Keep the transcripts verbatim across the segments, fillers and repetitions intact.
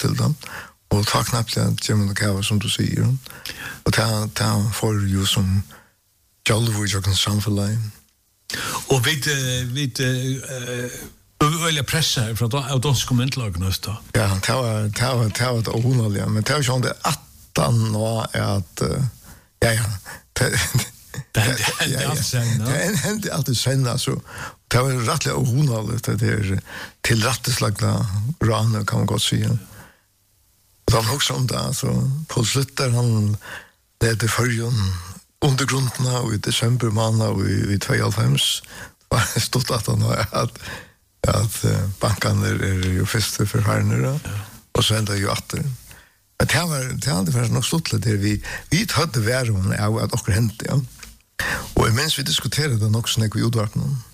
til dem. Og ta knappt det Jimmy Gava som du sier. Og ta ta for jo som Jalvo jag kan samfalla. Och vid vid eh väl pressa från att de ska komma till nästa. Ja, ta ta ta det onaliga, men ta ju det attan och att ja ja. Det det allt sen, va? Det hände alltid sen alltså. Det var rättligt onaligt det är till rätteslagna ran kan man gott säga. De också om det alltså på slutet han det det förjon undergrunderna och i december månad och i tjugohundrafem var stått att han har att att banken är ju fast för härnera och så ända ju åter. Men det var det hade faktiskt nog stått lite vi vi hade värmen av att och hänt ja. Och mens vi diskuterade det också när vi gjorde vart någon.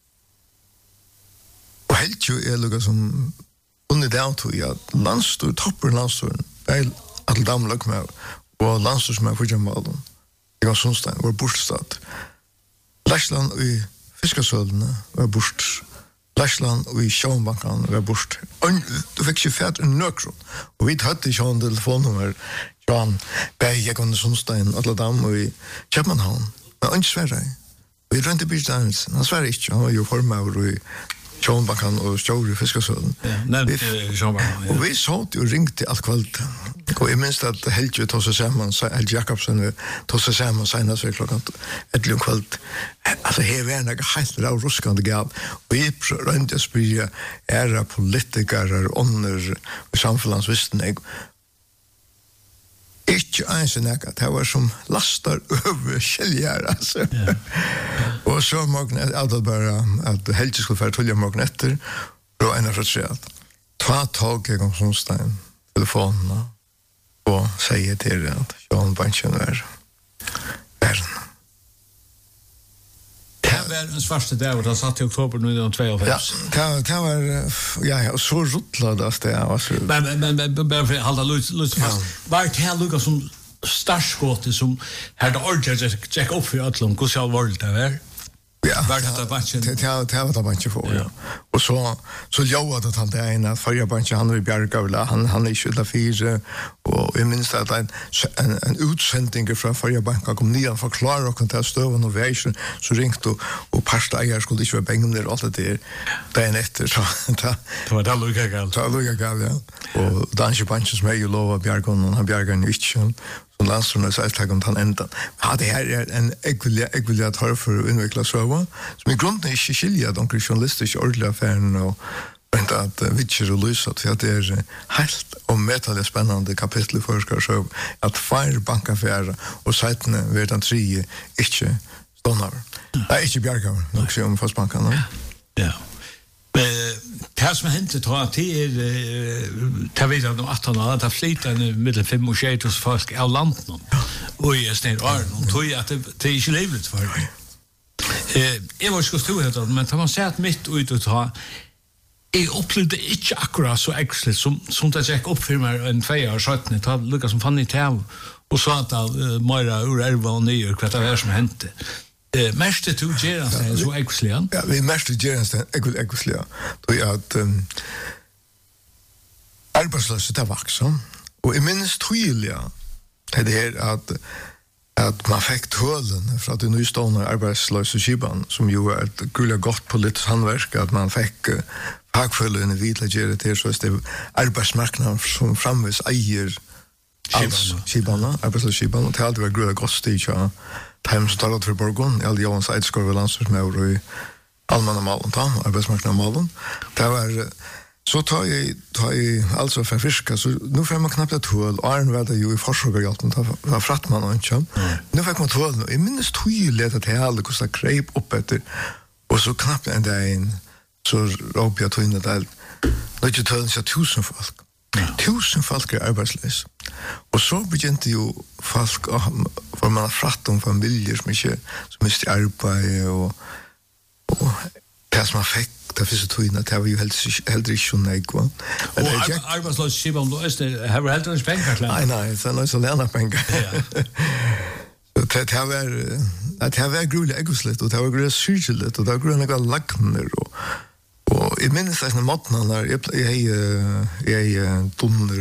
Och helt ju är lugga som under down to ja landstor toppar landstor väl att damla med och landstor som är för jamal. Jag har Sundstein var bostad. Läsland i Fiskasölden var bort. Läsland i Sjönbanken var bort. Du fick ju färt en nökron. Och vi hade ju en telefonnummer. Jan Berg och Sundstein alla dam och i Köpenhamn. Men inte Sverige. Vi rönte bistans. Han Sverige inte. Han var ju formad i Sjönbanken och Stjåre Fiskasölden. Ja, nej, Sjönbanken. Och vi sa att jag ringte allt kvällt. Och jag minns att Helge tog sig samman, Helge Jakobsen tog sig samman senast vid klockan ett lugn kvällt. Alltså, här var en helt av ruskande gal. Och vi rönte att sprida era politiker och ånder och samfällansvisten. Ikke ens en ekka, det var som lastar över käljar, alltså. Ja. Ja. Och så morgon att bara att Helge skulle färd tulja morgon efter och en av att ta tag i gång Sundstein telefonerna och säger till det att Jan Banchen är världen. Det var en svarste dag och det satt i oktober nittonhundratjugotvå. Ja, det var ja, ja, så rottlades det. Alltså. Men, men, men, bara för att hålla lust fast. Var det här lukka som startskåte som hade ordet check upp för ötlom, hur så allvarligt det var? Ja, var det banchen? Det det var det banchen för. Ja. Och så så jobbade att han det ena förra banchen han i Bjärgavla, han han är skyldig fyra och jag minns att en en, en utsändning från förra banken kom ner och förklara och kunde stå och novation så ringte och och pasta jag skulle inte vara bängande och allt det där efter så det var det lugga gal. Det lugga gal ja. Och danske banchen som ju lova Bjärgon och han Bjärgon inte som landstorna så att han ända. Ja, det här är en ekvilia ekvilia tar för att utveckla server. Som i grunden är inte skilja de journalistiska ordentliga affärerna och inte att Witcher och Lys att det är helt och metalligt spännande kapitel i forskar så att fire bankaffärer och sajterna vid den tre inte stånar. Det är inte Bjärgård, nog se om Fastbankarna. Ja. Det som hände tror jag till det vet jag att han hade flyttat mellan fem och sex hos folk av landet och i sned och tror jag att det är inte levligt för det. Eh, jag var skulle stå här men man ser att mitt ut och ta jag upplevde inte akkurat så äckligt som som det gick upp för mig en två år sedan det hade lyckats som fann i täv och så att Maira ur elva och nio vad det var som hände. Eh, mest det tog Gerard sen så äckligt. Ja, vi mest det Gerard sen äckligt äckligt. Då jag att arbetslöshet har vuxit och i minst tydliga det är att att man fick tullen för att det nu står arbetslösa skiban som ju är ett gulligt gott politiskt handverk att man fick fackföljande vidla göra det så att det arbetsmarknaden som framvis äger alls skiban, arbetslösa skiban och det hade varit gulligt gott stig ja. Time som talat för Borgon, jag hade Johans Eidskor vid landstormeur i allmänna malen, ta, arbetsmarknaden malen. Det var så tar jag tar jag alltså för fiska så nu får man knappt ett hål och Arn var det ju i forskarhjälpen ta var frattman och inte. Nu fick man hål nu. I minst tydligt att det hade kostat krep upp efter och så knappt en dag in så råp jag tog in det där. Då är det tusen så tusen folk. Tusen folk är arbetslösa. Och så begynte ju folk för man har fratt om familjer som inte som miste arbete och och det som man fick det finns det in att det var ju helt helt inte något. Men det är arbetslös skivan då är det har helt inte pengar klar. Nej nej, så är så lärna pengar. Ja. Så det det var att det var gruligt egosligt och det var gruligt syrligt och det var gruligt några lackner och och i minns att när matna när jag jag jag tunnel